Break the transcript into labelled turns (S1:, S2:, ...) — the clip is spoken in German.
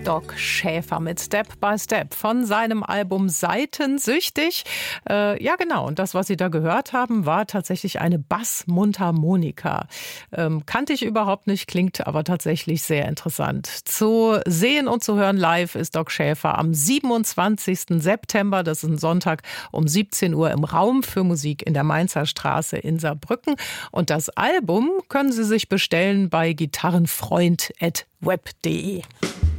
S1: Doc Schäfer mit Step by Step von seinem Album Seitensüchtig. Ja genau, und das, was Sie da gehört haben, war tatsächlich eine Bassmundharmonika. Kannte ich überhaupt nicht, klingt aber tatsächlich sehr interessant. Zu sehen und zu hören live ist Doc Schäfer am 27. September, das ist ein Sonntag, um 17 Uhr im Raum für Musik in der Mainzer Straße in Saarbrücken. Und das Album können Sie sich bestellen bei gitarrenfreund@web.de.